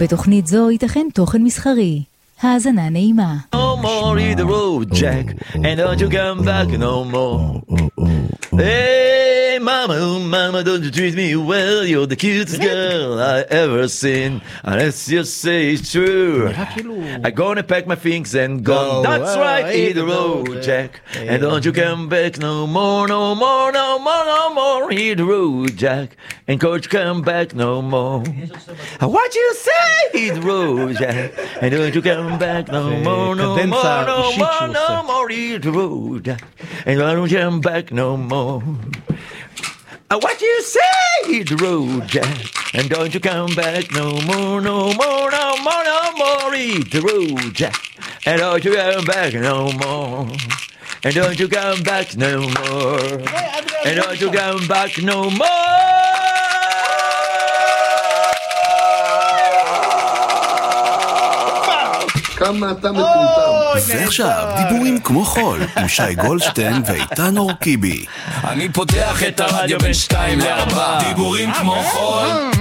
בתוכנית זו ייתכן תוכן מסחרי. האזנה נעימה. No more hit the road, Jack, and don't you come back no more. Hey, mama, oh mama, don't you treat me well? You're the cutest girl I ever seen. Unless you say it's true, I'm gonna pack my things and go. That's right, hit the road, Jack, and don't you come back no more, no more, no more, no more. Hit the road, Jack, and coach come back no more. What you say? Hit the road, Jack, and don't you come back no more, no more, no more, no more. Hit the road, Jack, and don't you come back no more. What you say? Hit the road, Jack, and don't you come back no more, no more, no more, no more. Hit the road, Jack, and don't you come back no more. And don't you come back no more. And don't you come back no more. כמה אתה מטומטם. ועכשיו דיבורים כמו חול עם שי גולדשטיין ואיתן אורקיבי. אני פותח את הרדיו בין 2 ל-4 דיבורים כמו חול